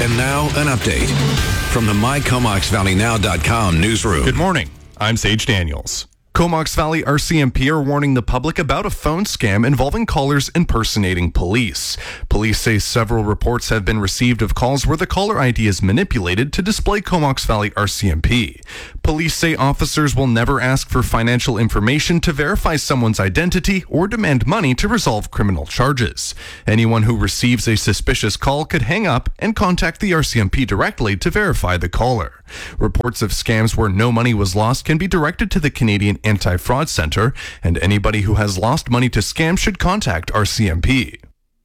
And now, an update from the MyComoxValleyNow.com newsroom. Good morning. I'm Sage Daniels. Comox Valley RCMP are warning the public about a phone scam involving callers impersonating police. Police say several reports have been received of calls where the caller ID is manipulated to display Comox Valley RCMP. Police say officers will never ask for financial information to verify someone's identity or demand money to resolve criminal charges. Anyone who receives a suspicious call could hang up and contact the RCMP directly to verify the caller. Reports of scams where no money was lost can be directed to the Canadian Anti-Fraud Center, and anybody who has lost money to scam should contact RCMP.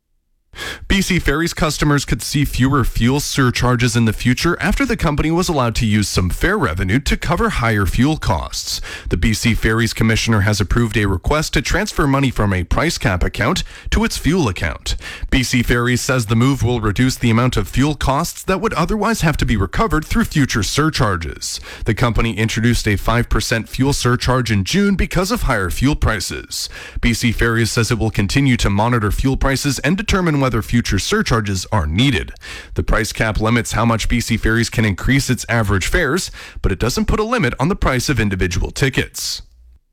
BC Ferries customers could see fewer fuel surcharges in the future after the company was allowed to use some fare revenue to cover higher fuel costs. The BC Ferries Commissioner has approved a request to transfer money from a price cap account to its fuel account. BC Ferries says the move will reduce the amount of fuel costs that would otherwise have to be recovered through future surcharges. The company introduced a 5% fuel surcharge in June because of higher fuel prices. BC Ferries says it will continue to monitor fuel prices and determine whether future surcharges are needed. The price cap limits how much BC Ferries can increase its average fares, but it doesn't put a limit on the price of individual tickets.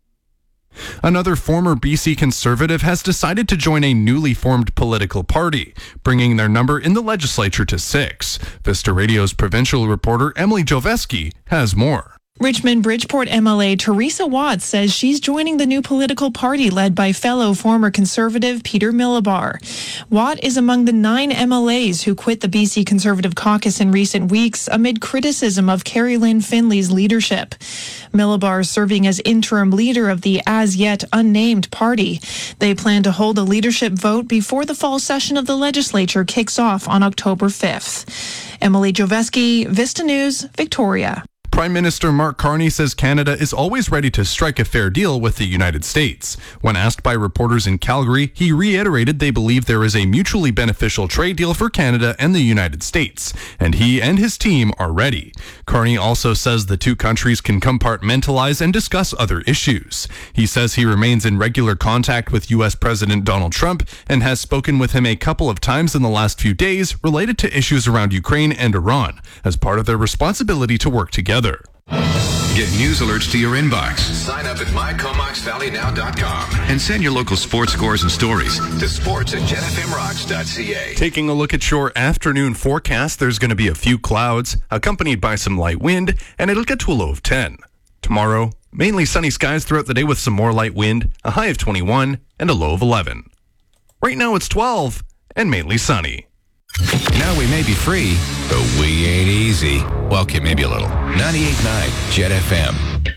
Another former BC Conservative has decided to join a newly formed political party, bringing their number in the legislature to 6. Vista Radio's provincial reporter Emily Joveski has more. Richmond-Bridgeport MLA Teresa Watts says she's joining the new political party led by fellow former Conservative Peter Millibar. Watt is among the 9 MLAs who quit the BC Conservative caucus in recent weeks amid criticism of Carrie Lynn Finley's leadership. Millibar serving as interim leader of the as-yet unnamed party. They plan to hold a leadership vote before the fall session of the legislature kicks off on October 5th. Emily Joveski, Vista News, Victoria. Prime Minister Mark Carney says Canada is always ready to strike a fair deal with the United States. When asked by reporters in Calgary, he reiterated they believe there is a mutually beneficial trade deal for Canada and the United States, and he and his team are ready. Carney also says the two countries can compartmentalize and discuss other issues. He says he remains in regular contact with U.S. President Donald Trump and has spoken with him a couple of times in the last few days related to issues around Ukraine and Iran as part of their responsibility to work together. Get news alerts to your inbox. Sign up at MyComoxValleyNow.com and send your local sports scores and stories to sports@jetfmrocks.ca. Taking a look at your afternoon forecast, there's going to be a few clouds, accompanied by some light wind, and it'll get to a low of 10. Tomorrow, mainly sunny skies throughout the day with some more light wind, a high of 21, and a low of 11. Right now it's 12, and mainly sunny. Now we may be free, but we ain't easy. Well, okay, maybe a little. 98.9 Jet FM.